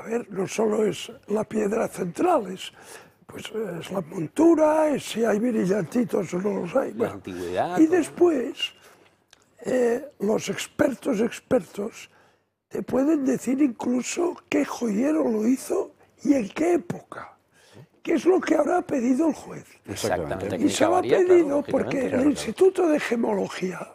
ver, no solo es la piedra central, es la montura, es si hay brillantitos o no los hay. La Bueno, antigüedad. y después, los expertos te pueden decir incluso qué joyero lo hizo y en qué época, que es lo que habrá pedido el juez. Exactamente. Y se lo ha pedido claro, porque el Instituto de Gemología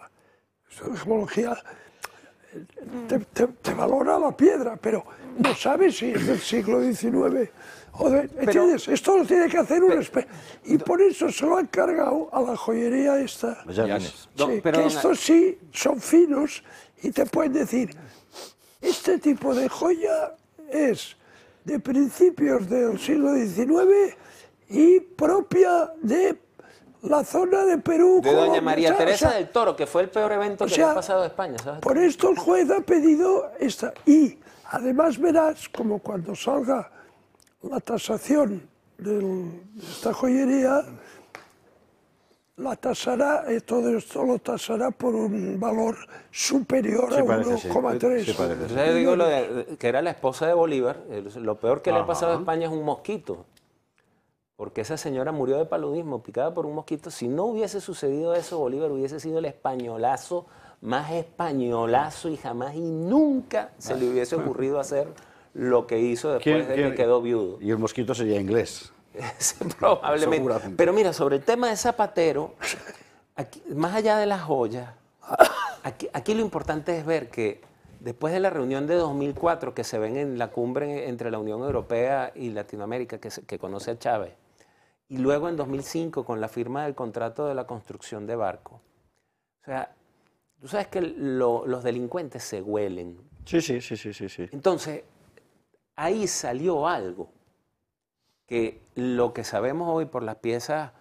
te valora la piedra, pero no sabes si es del siglo XIX o de... ¿Entiendes? Esto lo tiene que hacer un experto. Y por eso se lo han cargado a la joyería esta. Sí, que estos sí son finos y te pueden decir, este tipo de joya es de principios del siglo XIX y propia de la zona de Perú. De doña María Teresa del Toro, que fue el peor evento que le ha pasado a España, ¿sabes? Por esto el juez ha pedido esta. Y además verás, como cuando salga la tasación de esta joyería, la tasará, todo esto lo tasará por un valor superior a 1,3. Yo digo que era la esposa de Bolívar. Lo peor que le ha pasado a España es un mosquito. Porque esa señora murió de paludismo, picada por un mosquito. Si no hubiese sucedido eso, Bolívar hubiese sido el españolazo, más españolazo, y jamás y nunca se le hubiese ocurrido hacer lo que hizo después de que quedó viudo. Y el mosquito sería inglés. Probablemente. Pero mira, sobre el tema de Zapatero, aquí, más allá de las joyas, aquí lo importante es ver que después de la reunión de 2004 que se ven en la cumbre entre la Unión Europea y Latinoamérica, que conoce a Chávez, y luego en 2005 con la firma del contrato de la construcción de barcos. O sea, tú sabes que los delincuentes se huelen. Sí. Entonces, ahí salió algo que lo que sabemos hoy por las piezas,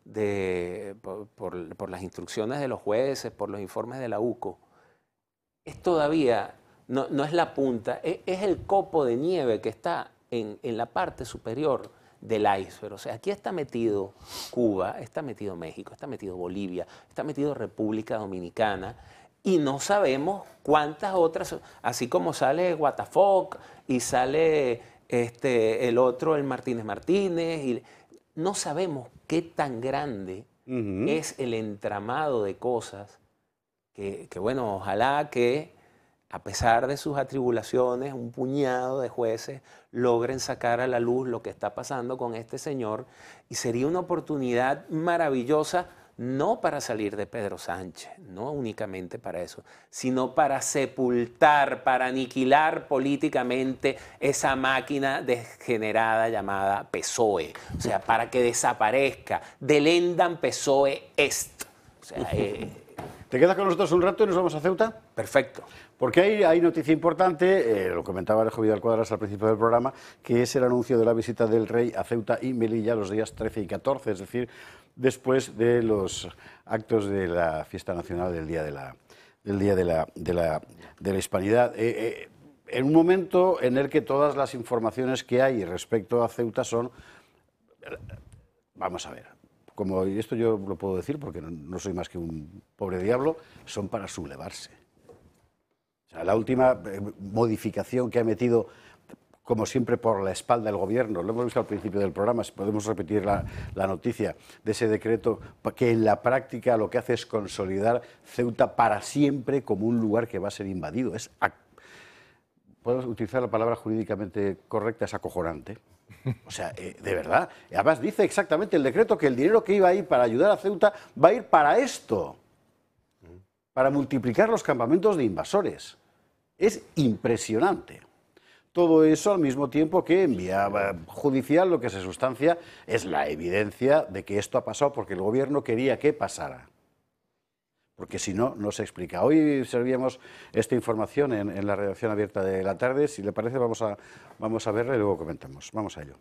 por las instrucciones de los jueces, por los informes de la UCO, es todavía, no es la punta, es el copo de nieve que está en la parte superior del iceberg. O sea, aquí está metido Cuba, está metido México, está metido Bolivia, está metido República Dominicana, y no sabemos cuántas otras, así como sale What the fuck, y sale el otro, el Martínez, y no sabemos qué tan grande es el entramado de cosas que bueno, ojalá que a pesar de sus atribulaciones, un puñado de jueces logren sacar a la luz lo que está pasando con este señor, y sería una oportunidad maravillosa, no para salir de Pedro Sánchez, no únicamente para eso, sino para sepultar, para aniquilar políticamente esa máquina degenerada llamada PSOE, o sea, para que desaparezca, delendam PSOE est. O sea, ¿te quedas con nosotros un rato y nos vamos a Ceuta? Perfecto. Porque hay noticia importante, lo comentaba Alejo Vidal Cuadras al principio del programa, que es el anuncio de la visita del rey a Ceuta y Melilla los días 13 y 14, es decir, después de los actos de la fiesta nacional del Día de la Hispanidad. En un momento en el que todas las informaciones que hay respecto a Ceuta son... Vamos a ver, como esto yo lo puedo decir porque no soy más que un pobre diablo, son para sublevarse. O sea, la última modificación que ha metido, como siempre, por la espalda del gobierno, lo hemos visto al principio del programa, podemos repetir la noticia de ese decreto, que en la práctica lo que hace es consolidar Ceuta para siempre como un lugar que va a ser invadido. ¿Puedo utilizar la palabra jurídicamente correcta? Es acojonante. O sea, de verdad. Además dice exactamente el decreto que el dinero que iba a ir para ayudar a Ceuta va a ir para esto, para multiplicar los campamentos de invasores. Es impresionante. Todo eso al mismo tiempo que en vía judicial lo que se sustancia es la evidencia de que esto ha pasado porque el gobierno quería que pasara. Porque si no, no se explica. Hoy servíamos esta información en la redacción abierta de la tarde. Si le parece, vamos a verla y luego comentamos. Vamos a ello.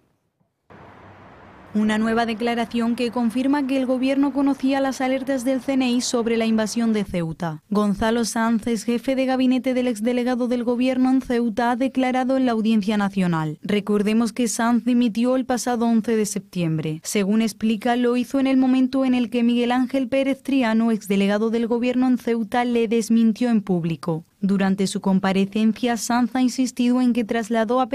Una nueva declaración que confirma que el gobierno conocía las alertas del CNI sobre la invasión de Ceuta. Gonzalo Sanz, ex jefe de gabinete del exdelegado del gobierno en Ceuta, ha declarado en la Audiencia Nacional. Recordemos que Sanz dimitió el pasado 11 de septiembre. Según explica, lo hizo en el momento en el que Miguel Ángel Pérez Triano, exdelegado del gobierno en Ceuta, le desmintió en público. Durante su comparecencia, Sanz ha insistido en que trasladó a